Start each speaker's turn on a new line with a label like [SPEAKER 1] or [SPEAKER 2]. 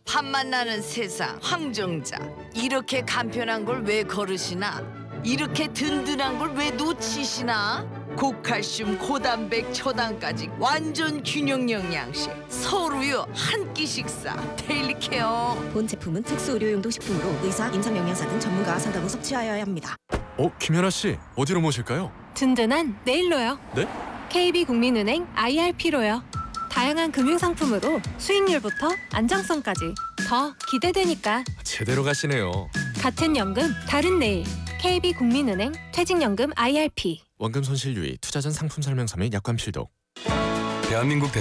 [SPEAKER 1] 밥만 나는 세상 황정자. 이렇게 간편한 걸 왜 거르시나? 이렇게 든든한 걸 왜 놓치시나? 고칼슘, 고단백, 초당까지 완전 균형 영양식. 서로요 한 끼 식사. 데일리 케어.
[SPEAKER 2] 본 제품은 특수 의료용도 식품으로 의사, 임상영양사 등 전문가와 상담 후 섭취하여야 합니다.
[SPEAKER 3] 김연아 씨, 어디로 모실까요?
[SPEAKER 4] 든든한 내일로요.
[SPEAKER 3] 네?
[SPEAKER 4] KB국민은행 IRP로요. 다양한 금융상품으로 수익률부터 안정성까지 더 기대되니까.
[SPEAKER 3] 제대로 가시네요.
[SPEAKER 4] 같은 연금, 다른 내일. KB국민은행 퇴직연금 IRP.
[SPEAKER 3] 원금 손실 유의, 투자 전 상품 설명서 및 약관 필독.
[SPEAKER 5] 대한민국